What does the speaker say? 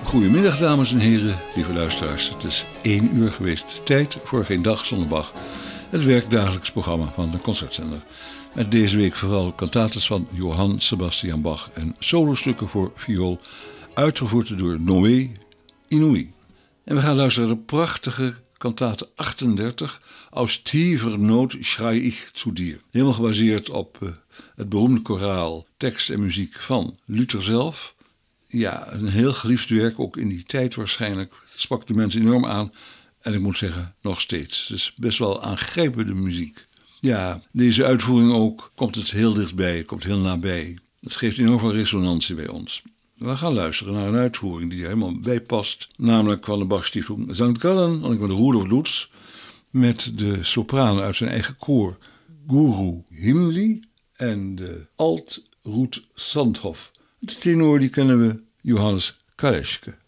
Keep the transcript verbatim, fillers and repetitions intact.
Goedemiddag dames en heren, lieve luisteraars. Het is één uur geweest. Tijd voor Geen Dag Zonder Bach. Het werkdagelijks programma van de Concertzender. Met deze week vooral cantates van Johann Sebastian Bach en solostukken voor viool, uitgevoerd door Noé Inoui. En we gaan luisteren naar de prachtige cantate achtendertig, Aus tiefer Not schrei ich zu dir. Helemaal gebaseerd op uh, het beroemde koraal, tekst en muziek van Luther zelf. Ja, een heel geliefd werk, ook in die tijd waarschijnlijk. Het sprak de mensen enorm aan. En ik moet zeggen, nog steeds. Het is best wel aangrijpende muziek. Ja, deze uitvoering ook komt het heel dichtbij, komt heel nabij. Het geeft enorm veel resonantie bij ons. We gaan luisteren naar een uitvoering die er helemaal bij past. Namelijk van de Bach-stiftung Sankt Gallen, en ik ben de Rudolf Lutz, met de sopraan uit zijn eigen koor, Guru Himli, en de alt Ruth Sandhoff. De tenor die kennen we, Johannes Kaleschke.